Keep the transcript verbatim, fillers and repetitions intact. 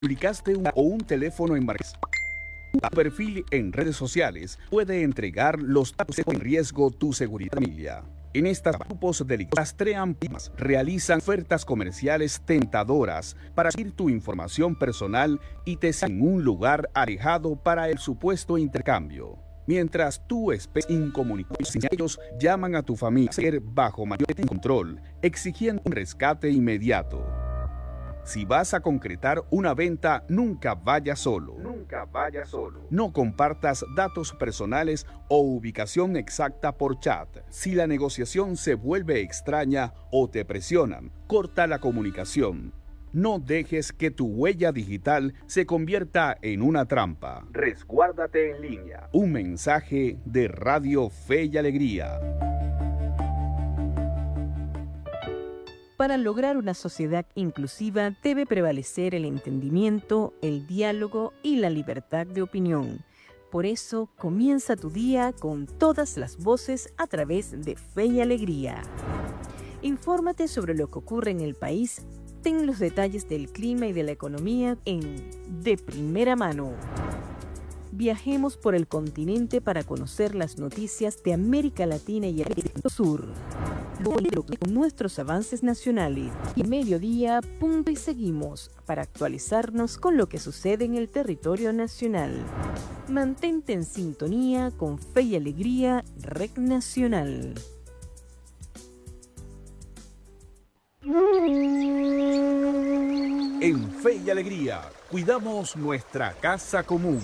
publicaste una o un teléfono en Marques. Tu perfil en redes sociales puede entregar los datos en riesgo tu seguridad de familia. En estos grupos delictivos rastrean pymes, realizan ofertas comerciales tentadoras para seguir tu información personal y te siguen en un lugar alejado para el supuesto intercambio. Mientras tú estés incomunicado, ellos llaman a tu familia a ser bajo mayor control, exigiendo un rescate inmediato. Si vas a concretar una venta, nunca vayas solo. Nunca vayas solo. No compartas datos personales o ubicación exacta por chat. Si la negociación se vuelve extraña o te presionan, corta la comunicación. No dejes que tu huella digital se convierta en una trampa. Resguárdate en línea. Un mensaje de Radio Fe y Alegría. Para lograr una sociedad inclusiva debe prevalecer el entendimiento, el diálogo y la libertad de opinión. Por eso, comienza tu día con todas las voces a través de Fe y Alegría. Infórmate sobre lo que ocurre en el país. Ten los detalles del clima y de la economía en De Primera Mano. Viajemos por el continente para conocer las noticias de América Latina y el Sur. Con nuestros avances nacionales. Y mediodía, punto y seguimos para actualizarnos con lo que sucede en el territorio nacional. Mantente en sintonía con Fe y Alegría, Red Nacional. En Fe y Alegría, cuidamos nuestra casa común.